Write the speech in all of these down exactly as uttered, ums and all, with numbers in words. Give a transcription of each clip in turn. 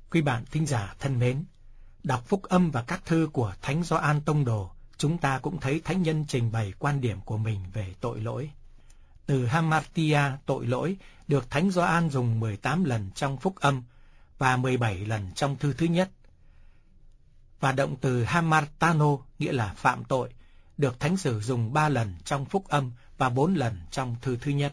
Quý bạn thính giả thân mến, đọc phúc âm và các thư của Thánh Gioan Tông Đồ, chúng ta cũng thấy thánh nhân trình bày quan điểm của mình về tội lỗi. Từ hamartia, tội lỗi, được Thánh Gioan dùng mười tám lần trong phúc âm và mười bảy lần trong thư thứ nhất. Và động từ hamartano, nghĩa là phạm tội, được Thánh sử dùng ba lần trong phúc âm và bốn lần trong thư thứ nhất.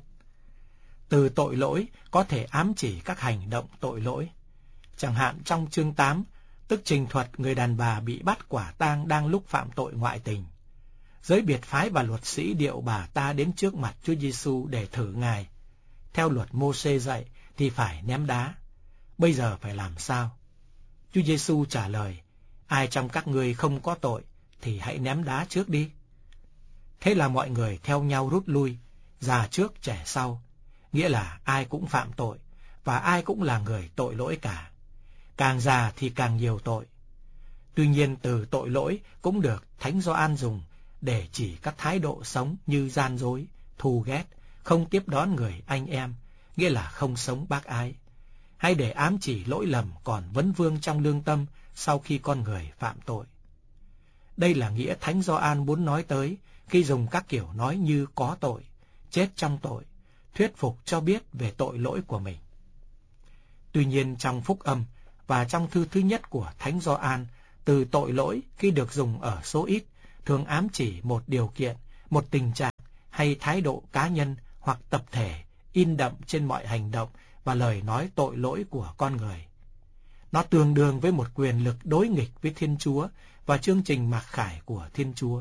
Từ tội lỗi có thể ám chỉ các hành động tội lỗi. Chẳng hạn trong chương tám, tức trình thuật người đàn bà bị bắt quả tang đang lúc phạm tội ngoại tình. Giới biệt phái và luật sĩ điệu bà ta đến trước mặt Chúa Giêsu để thử Ngài. Theo luật Mô-sê dạy thì phải ném đá. Bây giờ phải làm sao? Chúa Giêsu trả lời, ai trong các ngươi không có tội thì hãy ném đá trước đi. Thế là mọi người theo nhau rút lui, già trước trẻ sau, nghĩa là ai cũng phạm tội và ai cũng là người tội lỗi cả. Càng già thì càng nhiều tội. Tuy nhiên từ tội lỗi cũng được Thánh Gioan dùng để chỉ các thái độ sống như gian dối, thù ghét, không tiếp đón người anh em, nghĩa là không sống bác ái, hay để ám chỉ lỗi lầm còn vấn vương trong lương tâm sau khi con người phạm tội. Đây là nghĩa Thánh Gioan muốn nói tới khi dùng các kiểu nói như có tội, chết trong tội, thuyết phục cho biết về tội lỗi của mình. Tuy nhiên trong phúc âm và trong thư thứ nhất của Thánh Gioan, từ tội lỗi khi được dùng ở số ít thường ám chỉ một điều kiện, một tình trạng hay thái độ cá nhân hoặc tập thể in đậm trên mọi hành động và lời nói tội lỗi của con người. Nó tương đương với một quyền lực đối nghịch với Thiên Chúa và chương trình mặc khải của Thiên Chúa.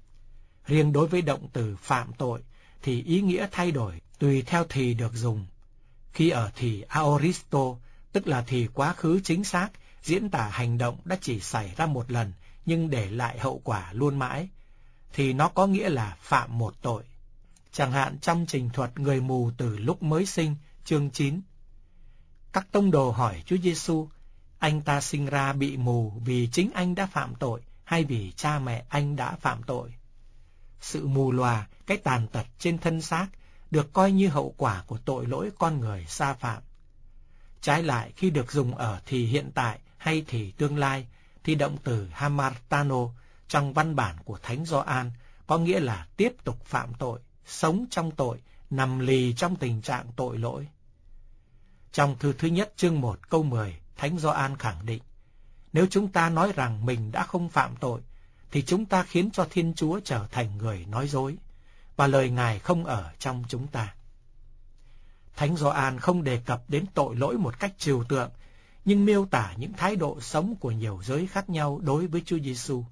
Riêng đối với động từ phạm tội thì ý nghĩa thay đổi tùy theo thì được dùng. Khi ở thì aoristo, tức là thì quá khứ chính xác, diễn tả hành động đã chỉ xảy ra một lần nhưng để lại hậu quả luôn mãi, thì nó có nghĩa là phạm một tội. Chẳng hạn trong trình thuật người mù từ lúc mới sinh, chương chín. Các tông đồ hỏi Chúa Giêsu, anh ta sinh ra bị mù vì chính anh đã phạm tội hay vì cha mẹ anh đã phạm tội? Sự mù lòa, cái tàn tật trên thân xác được coi như hậu quả của tội lỗi con người sa phạm. Trái lại, khi được dùng ở thì hiện tại hay thì tương lai, thì động từ hamartano trong văn bản của Thánh Gioan có nghĩa là tiếp tục phạm tội, sống trong tội, nằm lì trong tình trạng tội lỗi. Trong thư thứ nhất chương một câu mười, Thánh Gioan khẳng định, nếu chúng ta nói rằng mình đã không phạm tội, thì chúng ta khiến cho Thiên Chúa trở thành người nói dối, và lời Ngài không ở trong chúng ta. Thánh Gioan không đề cập đến tội lỗi một cách trừu tượng, nhưng miêu tả những thái độ sống của nhiều giới khác nhau đối với Chúa Giêsu.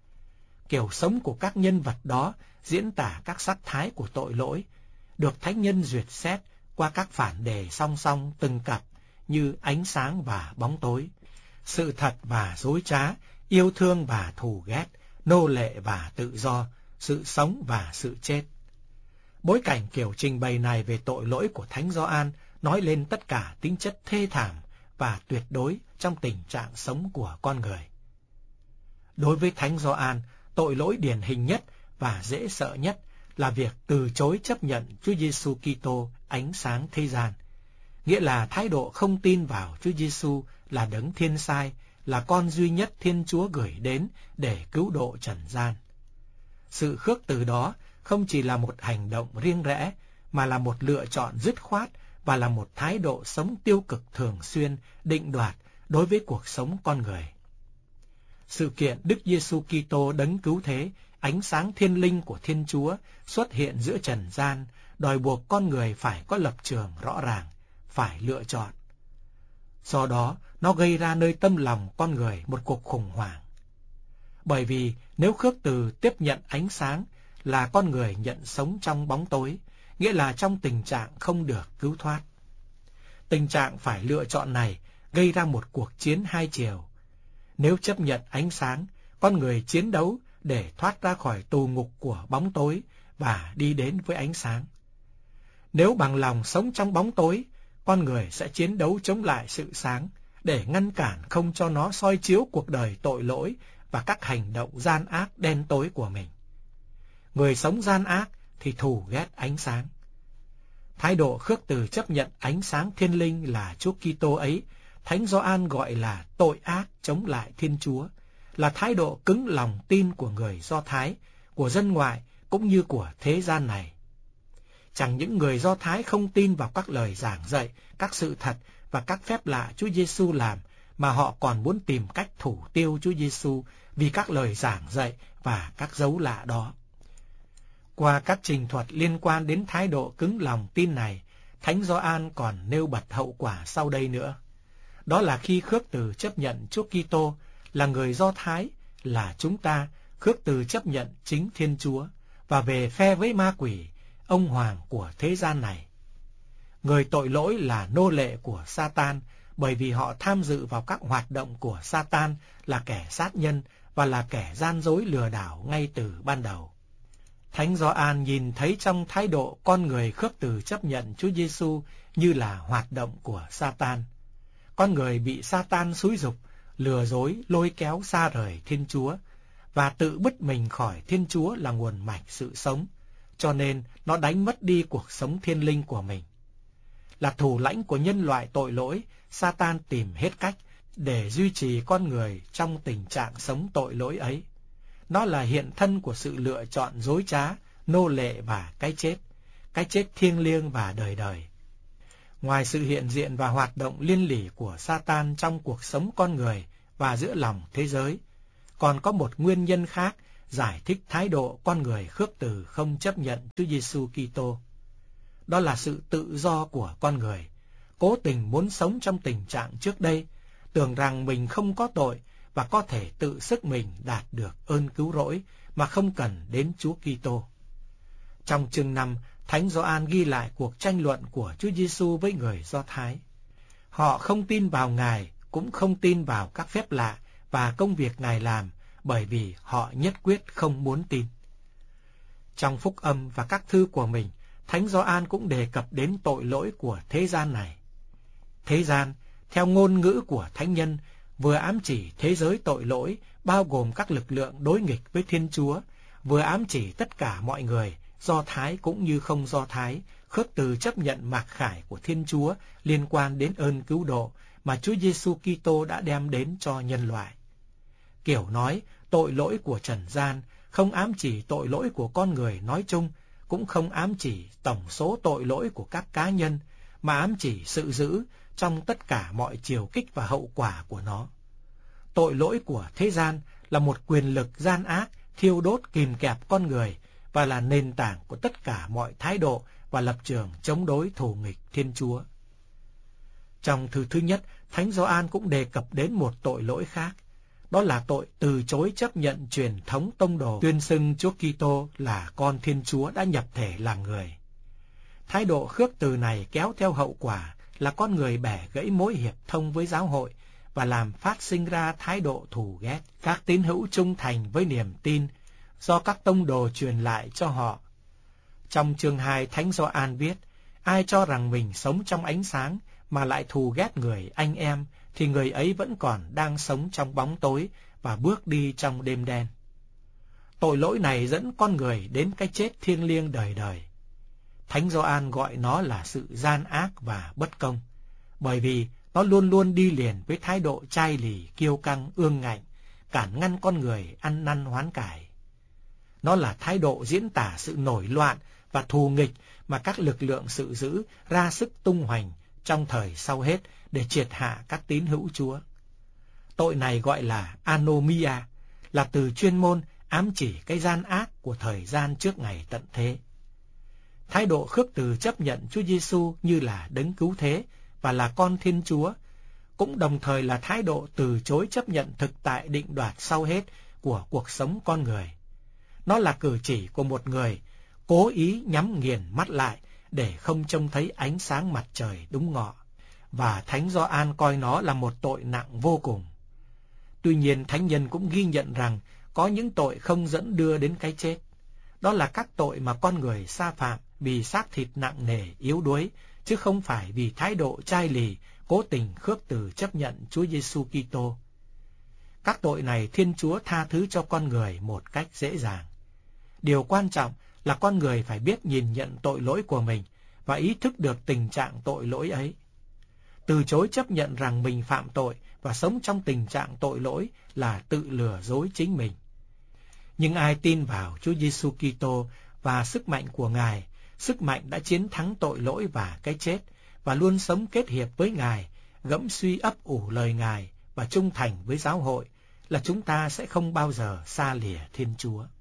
Kiểu sống của các nhân vật đó diễn tả các sắc thái của tội lỗi, được thánh nhân duyệt xét qua các phản đề song song từng cặp như ánh sáng và bóng tối, sự thật và dối trá, yêu thương và thù ghét, nô lệ và tự do, sự sống và sự chết. Bối cảnh kiểu trình bày này về tội lỗi của Thánh Gioan nói lên tất cả tính chất thê thảm và tuyệt đối trong tình trạng sống của con người. Đối với Thánh Gioan, tội lỗi điển hình nhất và dễ sợ nhất là việc từ chối chấp nhận Chúa Giêsu Kitô ánh sáng thế gian, nghĩa là thái độ không tin vào Chúa Giêsu là đấng thiên sai, là con duy nhất Thiên Chúa gửi đến để cứu độ trần gian. Sự khước từ đó không chỉ là một hành động riêng rẽ, mà là một lựa chọn dứt khoát và là một thái độ sống tiêu cực thường xuyên, định đoạt đối với cuộc sống con người. Sự kiện Đức Giêsu Kitô đấng cứu thế, ánh sáng thiên linh của Thiên Chúa xuất hiện giữa trần gian, đòi buộc con người phải có lập trường rõ ràng, phải lựa chọn. Do đó, nó gây ra nơi tâm lòng con người một cuộc khủng hoảng. Bởi vì nếu khước từ tiếp nhận ánh sáng là con người nhận sống trong bóng tối, nghĩa là trong tình trạng không được cứu thoát. Tình trạng phải lựa chọn này gây ra một cuộc chiến hai chiều. Nếu chấp nhận ánh sáng, con người chiến đấu để thoát ra khỏi tù ngục của bóng tối và đi đến với ánh sáng. Nếu bằng lòng sống trong bóng tối, con người sẽ chiến đấu chống lại sự sáng để ngăn cản không cho nó soi chiếu cuộc đời tội lỗi và các hành động gian ác đen tối của mình. Người sống gian ác thì thù ghét ánh sáng. Thái độ khước từ chấp nhận ánh sáng thiên linh là Chúa Kitô ấy Thánh Gioan gọi là tội ác chống lại Thiên Chúa, là thái độ cứng lòng tin của người Do Thái, của dân ngoại cũng như của thế gian này. Chẳng những người Do Thái không tin vào các lời giảng dạy, các sự thật và các phép lạ Chúa Giêsu làm, mà họ còn muốn tìm cách thủ tiêu Chúa Giêsu vì các lời giảng dạy và các dấu lạ đó. Qua các trình thuật liên quan đến thái độ cứng lòng tin này, Thánh Gioan còn nêu bật hậu quả sau đây nữa. Đó là khi khước từ chấp nhận Chúa Kitô là người Do Thái, là chúng ta khước từ chấp nhận chính Thiên Chúa và về phe với ma quỷ, ông hoàng của thế gian này. Người tội lỗi là nô lệ của Satan, bởi vì họ tham dự vào các hoạt động của Satan, là kẻ sát nhân và là kẻ gian dối lừa đảo ngay từ ban đầu. Thánh Gioan nhìn thấy trong thái độ con người khước từ chấp nhận Chúa Giêsu như là hoạt động của Satan. Con người bị Satan xúi giục, lừa dối, lôi kéo xa rời Thiên Chúa và tự bứt mình khỏi Thiên Chúa là nguồn mạch sự sống, cho nên nó đánh mất đi cuộc sống thiên linh của mình. Là thủ lãnh của nhân loại tội lỗi, Satan tìm hết cách để duy trì con người trong tình trạng sống tội lỗi ấy. Nó là hiện thân của sự lựa chọn dối trá, nô lệ và cái chết, cái chết thiêng liêng và đời đời. Ngoài sự hiện diện và hoạt động liên lỉ của Satan trong cuộc sống con người và giữa lòng thế giới, còn có một nguyên nhân khác giải thích thái độ con người khước từ không chấp nhận Chúa Giêsu Kitô. Đó là sự tự do của con người, cố tình muốn sống trong tình trạng trước đây, tưởng rằng mình không có tội và có thể tự sức mình đạt được ơn cứu rỗi mà không cần đến Chúa Kitô. Trong chương năm, Thánh Gioan ghi lại cuộc tranh luận của Chúa Giêsu với người Do Thái. Họ không tin vào Ngài, cũng không tin vào các phép lạ và công việc Ngài làm, bởi vì họ nhất quyết không muốn tin. Trong phúc âm và các thư của mình, Thánh Gioan cũng đề cập đến tội lỗi của thế gian này. Thế gian, theo ngôn ngữ của Thánh Nhân, vừa ám chỉ thế giới tội lỗi, bao gồm các lực lượng đối nghịch với Thiên Chúa, vừa ám chỉ tất cả mọi người, Do Thái cũng như không Do Thái, khước từ chấp nhận mặc khải của Thiên Chúa liên quan đến ơn cứu độ mà Chúa Giêsu Kitô đã đem đến cho nhân loại. Kiểu nói, tội lỗi của trần gian không ám chỉ tội lỗi của con người nói chung, cũng không ám chỉ tổng số tội lỗi của các cá nhân, mà ám chỉ sự dữ trong tất cả mọi chiều kích và hậu quả của nó. Tội lỗi của thế gian là một quyền lực gian ác, thiêu đốt kìm kẹp con người và là nền tảng của tất cả mọi thái độ và lập trường chống đối thù nghịch Thiên Chúa. Trong thư thứ nhất, Thánh Gioan cũng đề cập đến một tội lỗi khác, đó là tội từ chối chấp nhận truyền thống tông đồ tuyên xưng Chúa Kitô là con Thiên Chúa đã nhập thể làm người. Thái độ khước từ này kéo theo hậu quả là con người bẻ gãy mối hiệp thông với giáo hội và làm phát sinh ra thái độ thù ghét các tín hữu trung thành với niềm tin do các tông đồ truyền lại cho họ. Trong chương hai, Thánh Gioan viết, ai cho rằng mình sống trong ánh sáng mà lại thù ghét người anh em, thì người ấy vẫn còn đang sống trong bóng tối và bước đi trong đêm đen. Tội lỗi này dẫn con người đến cái chết thiêng liêng đời đời. Thánh Gioan gọi nó là sự gian ác và bất công, bởi vì nó luôn luôn đi liền với thái độ chai lì, kiêu căng, ương ngạnh, cản ngăn con người ăn năn hoán cải. Nó là thái độ diễn tả sự nổi loạn và thù nghịch mà các lực lượng sự dữ ra sức tung hoành trong thời sau hết để triệt hạ các tín hữu Chúa. Tội này gọi là anomia, là từ chuyên môn ám chỉ cái gian ác của thời gian trước ngày tận thế. Thái độ khước từ chấp nhận Chúa Giêsu như là đấng cứu thế và là con Thiên Chúa, cũng đồng thời là thái độ từ chối chấp nhận thực tại định đoạt sau hết của cuộc sống con người. Nó là cử chỉ của một người cố ý nhắm nghiền mắt lại để không trông thấy ánh sáng mặt trời đúng ngọ, và Thánh Gioan coi nó là một tội nặng vô cùng. Tuy nhiên, Thánh Nhân cũng ghi nhận rằng có những tội không dẫn đưa đến cái chết. Đó là các tội mà con người sa phạm vì xác thịt nặng nề, yếu đuối, chứ không phải vì thái độ chai lì, cố tình khước từ chấp nhận Chúa Giêsu Kitô. Các tội này Thiên Chúa tha thứ cho con người một cách dễ dàng. Điều quan trọng là con người phải biết nhìn nhận tội lỗi của mình và ý thức được tình trạng tội lỗi ấy. Từ chối chấp nhận rằng mình phạm tội và sống trong tình trạng tội lỗi là tự lừa dối chính mình. Nhưng ai tin vào Chúa Giêsu Kitô và sức mạnh của Ngài, sức mạnh đã chiến thắng tội lỗi và cái chết, và luôn sống kết hiệp với Ngài, gẫm suy ấp ủ lời Ngài và trung thành với giáo hội, là chúng ta sẽ không bao giờ xa lìa Thiên Chúa.